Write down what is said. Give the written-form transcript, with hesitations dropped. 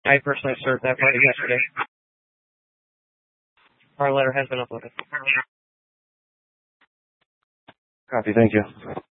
I personally served that party yesterday. Our letter has been uploaded. Copy, thank you.